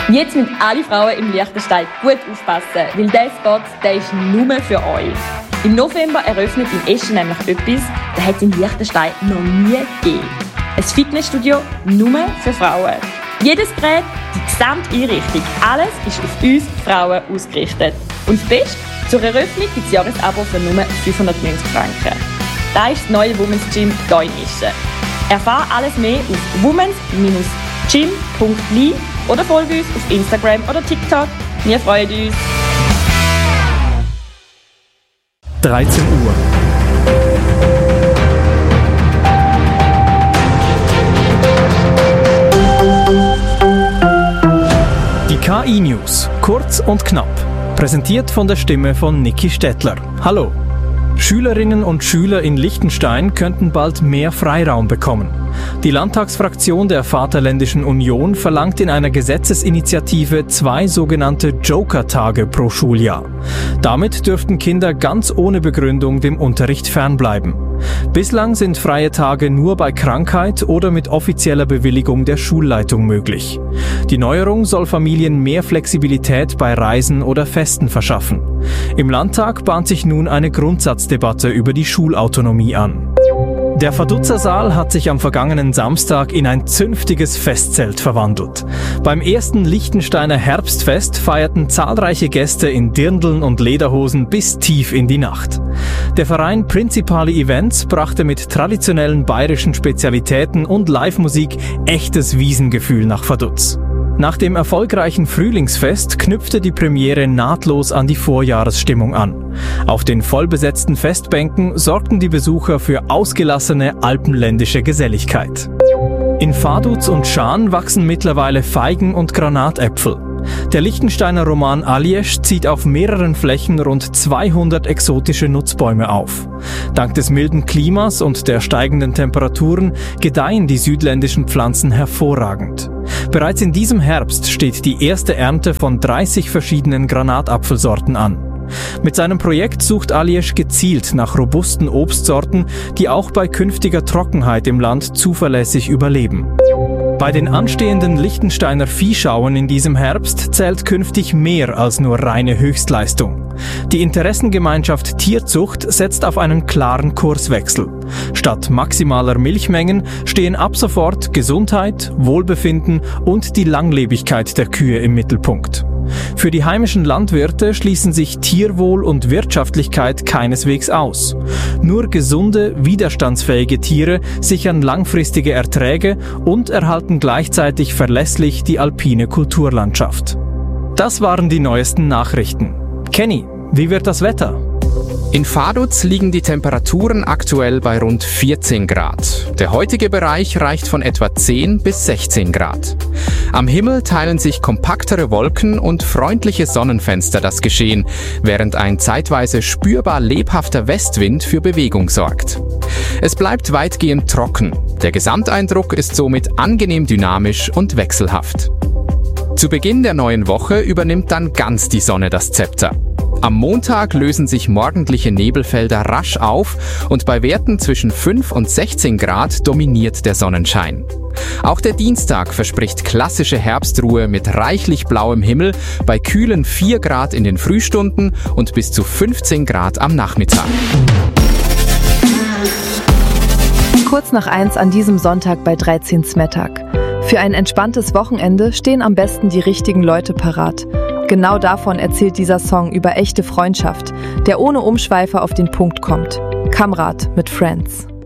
Jetzt müssen alle Frauen im Liechtenstein gut aufpassen, weil dieser Spot, der ist nur für euch. Im November eröffnet in Eschen nämlich etwas, das hat es in Liechtenstein noch nie gegeben. Ein Fitnessstudio nur für Frauen. Jedes Gerät, die gesamte Einrichtung, alles ist auf uns Frauen ausgerichtet. Und das Beste, zur Eröffnung gibt es Jahresabo für nur 590 Franken. Das ist das neue Women's Gym hier in Eschen. Erfahre alles mehr auf womens-gym.li oder folge uns auf Instagram oder TikTok. Wir freuen uns. 13 Uhr. Die KI News, kurz und knapp. Präsentiert von der Stimme von Niki Stettler. Hallo. Schülerinnen und Schüler in Liechtenstein könnten bald mehr Freiraum bekommen. Die Landtagsfraktion der Vaterländischen Union verlangt in einer Gesetzesinitiative 2 sogenannte Joker-Tage pro Schuljahr. Damit dürften Kinder ganz ohne Begründung dem Unterricht fernbleiben. Bislang sind freie Tage nur bei Krankheit oder mit offizieller Bewilligung der Schulleitung möglich. Die Neuerung soll Familien mehr Flexibilität bei Reisen oder Festen verschaffen. Im Landtag bahnt sich nun eine Grundsatzdebatte über die Schulautonomie an. Der Vaduzzer-Saal hat sich am vergangenen Samstag in ein zünftiges Festzelt verwandelt. Beim ersten Liechtensteiner Herbstfest feierten zahlreiche Gäste in Dirndln und Lederhosen bis tief in die Nacht. Der Verein Principali Events brachte mit traditionellen bayerischen Spezialitäten und Live-Musik echtes Wiesengefühl nach Vaduz. Nach dem erfolgreichen Frühlingsfest knüpfte die Premiere nahtlos an die Vorjahresstimmung an. Auf den vollbesetzten Festbänken sorgten die Besucher für ausgelassene alpenländische Geselligkeit. In Vaduz und Schaan wachsen mittlerweile Feigen und Granatäpfel. Der Liechtensteiner Roman Aliesch zieht auf mehreren Flächen rund 200 exotische Nutzbäume auf. Dank des milden Klimas und der steigenden Temperaturen gedeihen die südländischen Pflanzen hervorragend. Bereits in diesem Herbst steht die erste Ernte von 30 verschiedenen Granatapfelsorten an. Mit seinem Projekt sucht Aliesch gezielt nach robusten Obstsorten, die auch bei künftiger Trockenheit im Land zuverlässig überleben. Bei den anstehenden Liechtensteiner Viehschauen in diesem Herbst zählt künftig mehr als nur reine Höchstleistung. Die Interessengemeinschaft Tierzucht setzt auf einen klaren Kurswechsel. Statt maximaler Milchmengen stehen ab sofort Gesundheit, Wohlbefinden und die Langlebigkeit der Kühe im Mittelpunkt. Für die heimischen Landwirte schließen sich Tierwohl und Wirtschaftlichkeit keineswegs aus. Nur gesunde, widerstandsfähige Tiere sichern langfristige Erträge und erhalten gleichzeitig verlässlich die alpine Kulturlandschaft. Das waren die neuesten Nachrichten. Kenny, wie wird das Wetter? In Vaduz liegen die Temperaturen aktuell bei rund 14 Grad. Der heutige Bereich reicht von etwa 10 bis 16 Grad. Am Himmel teilen sich kompaktere Wolken und freundliche Sonnenfenster das Geschehen, während ein zeitweise spürbar lebhafter Westwind für Bewegung sorgt. Es bleibt weitgehend trocken. Der Gesamteindruck ist somit angenehm dynamisch und wechselhaft. Zu Beginn der neuen Woche übernimmt dann ganz die Sonne das Zepter. Am Montag lösen sich morgendliche Nebelfelder rasch auf und bei Werten zwischen 5 und 16 Grad dominiert der Sonnenschein. Auch der Dienstag verspricht klassische Herbstruhe mit reichlich blauem Himmel bei kühlen 4 Grad in den Frühstunden und bis zu 15 Grad am Nachmittag. Kurz nach 1 an diesem Sonntag bei 13 Mittag. Für ein entspanntes Wochenende stehen am besten die richtigen Leute parat. Genau davon erzählt dieser Song über echte Freundschaft, der ohne Umschweife auf den Punkt kommt. Kamrat mit Friends.